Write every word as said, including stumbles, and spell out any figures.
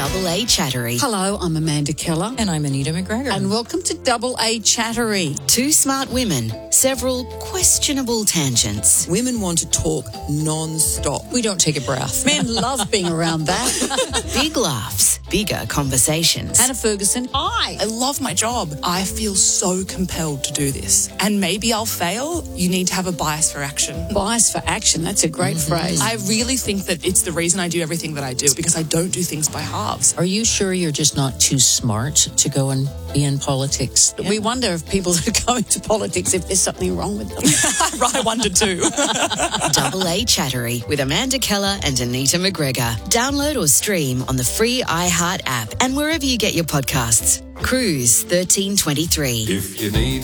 Double A Chattery. Hello, I'm Amanda Keller. And I'm Anita McGregor. And welcome to Double A Chattery. Two smart women, several questionable tangents. Women want to talk non-stop. We don't take a breath. Men love being around that. Big laughs, bigger conversations. Hannah Ferguson. Hi. I love my job. I feel so compelled to do this. And maybe I'll fail. You need to have a bias for action. Bias for action. That's a great Mm-hmm. phrase. I really think that it's the reason I do everything that I do, because I don't do things by halves. Are you sure you're just not too smart to go and be in politics? We wonder if people that are going to politics, if there's something wrong with them. I wonder too. Double A Chattery with Amanda Keller and Anita McGregor. Download or stream on the free iHeart app and wherever you get your podcasts. Cruise thirteen twenty-three. If you need